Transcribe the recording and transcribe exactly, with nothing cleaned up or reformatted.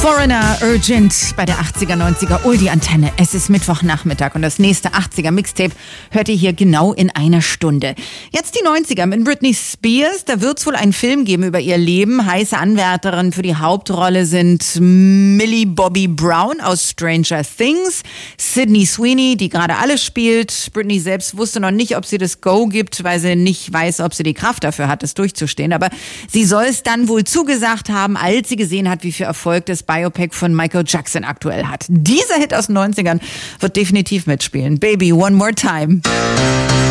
Foreigner Urgent bei der achtziger, neunziger Uldi Antenne. Es ist Mittwochnachmittag und das nächste achtziger Mixtape hört ihr hier genau in einer Stunde. Jetzt die neunziger mit Britney Spears. Da wird es wohl einen Film geben über ihr Leben. Heiße Anwärterinnen für die Hauptrolle sind Millie Bobby Brown aus Stranger Things, Sydney Sweeney, die gerade alles spielt. Britney selbst wusste noch nicht, ob sie das Go gibt, weil sie nicht weiß, ob sie die Kraft dafür hat, es durchzustehen. Aber sie soll es dann wohl zugesagt haben, als sie gesehen hat, wie viel Erfolg das Biopic von Michael Jackson aktuell hat. Dieser Hit aus den neunzigern wird definitiv mitspielen. Baby, one more time.